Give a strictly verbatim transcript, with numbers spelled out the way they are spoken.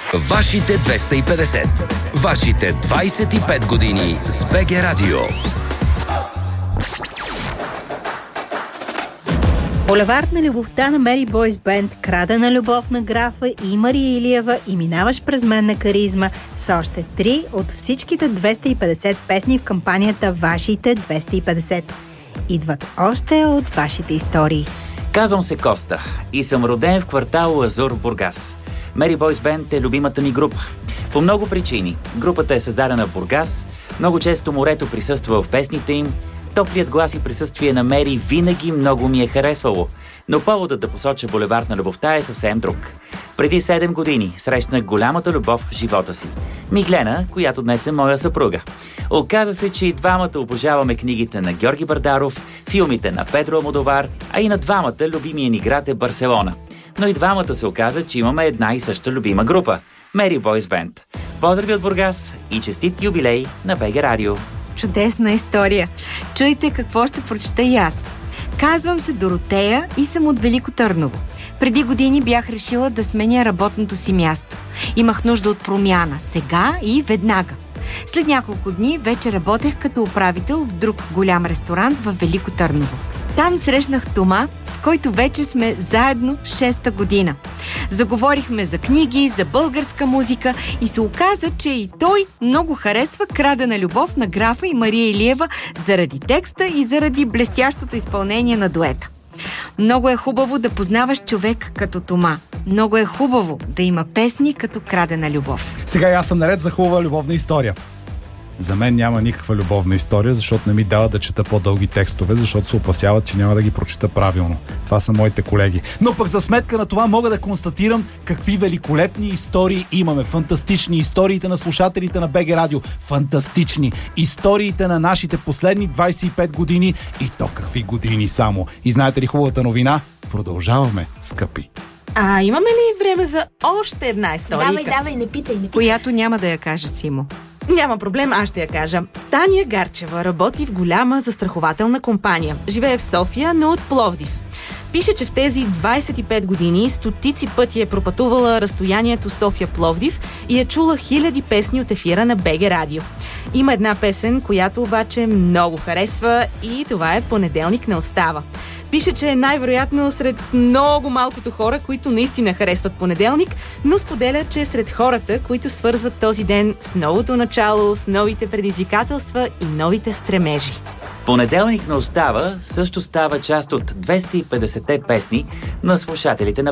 Вашите двеста и петдесет. Вашите двайсет и пет години с БГ Радио. Булевард на любовта на Мери Бойс Бенд, Крадена любов на графа и Мария Илиева и Минаваш през мен на каризма са още три от всичките двеста и петдесет песни в кампанията Вашите двеста и петдесет. Идват още от вашите истории. Казвам се Коста и съм роден в квартал Лазур в Бургас. Мери Бойс Бенд е любимата ми група. По много причини. Групата е създадена в Бургас, много често морето присъства в песните им, топлият глас и присъствие на Мери винаги много ми е харесвало. Но поводът да посоча Булевард на любовта е съвсем друг. Преди седем години срещнах голямата любов в живота си. Миглена, която днес е моя съпруга. Оказа се, че и двамата обожаваме книгите на Георги Бардаров, филмите на Педро Алмодовар, а и на двамата любимия ни град е Барселона. Но и двамата се оказа, че имаме една и съща любима група – Мери Бойс Бенд. Поздрави от Бургас и честит юбилей на БГ Радио. Чудесна история. Чуйте какво ще прочета и аз. Казвам се Доротея и съм от Велико Търново. Преди години бях решила да сменя работното си място. Имах нужда от промяна. Сега и веднага. След няколко дни вече работех като управител в друг голям ресторант в Велико Търново. Там срещнах Тома, с който вече сме заедно шеста година. Заговорихме за книги, за българска музика и се оказа, че и той много харесва Крадена любов на графа и Мария Илиева заради текста и заради блестящото изпълнение на дуета. Много е хубаво да познаваш човек като Тома. Много е хубаво да има песни като Крадена любов. Сега аз съм наред за хубава любовна история. За мен няма никаква любовна история, защото не ми дава да чета по-дълги текстове, защото се опасяват, че няма да ги прочета правилно. Това са моите колеги. Но пък за сметка на това мога да констатирам какви великолепни истории имаме. Фантастични историите на слушателите на БГ Радио. Фантастични историите на нашите последни двайсет и пет години. И то какви години само. И знаете ли хубавата новина? Продължаваме, скъпи. А имаме ли време за още една история? Давай, давай, не питай, не питай. Която няма да я кажа, Симо. Няма проблем, аз ще я кажа. Таня Гарчева работи в голяма застрахователна компания. Живее в София, но от Пловдив. Пише, че в тези двайсет и пет години стотици пъти е пропътувала разстоянието София-Пловдив и е чула хиляди песни от ефира на БГ Радио. Има една песен, която обаче много харесва и това е Понеделник не остава. Пише, че е най-вероятно сред много малкото хора, които наистина харесват понеделник, но споделя, че е сред хората, които свързват този ден с новото начало, с новите предизвикателства и новите стремежи. Понеделник не остава също става част от двеста и петдесет песни на слушателите на